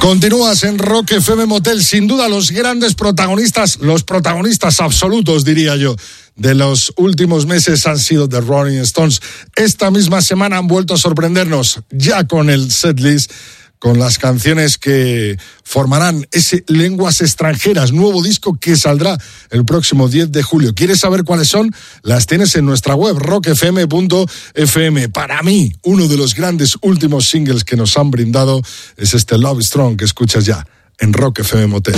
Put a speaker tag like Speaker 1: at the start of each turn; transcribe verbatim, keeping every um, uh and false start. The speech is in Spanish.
Speaker 1: Continúas en Rock F M Motel. Sin duda los grandes protagonistas, los protagonistas absolutos, diría yo, de los últimos meses han sido The Rolling Stones. Esta misma semana han vuelto a sorprendernos ya con el setlist, con las canciones que formarán ese Lenguas Extranjeras, nuevo disco que saldrá el próximo diez de julio. ¿Quieres saber cuáles son? Las tienes en nuestra web, rock f m punto f m. Para mí, uno de los grandes últimos singles que nos han brindado es este Love Strong que escuchas ya en Rock F M Motel.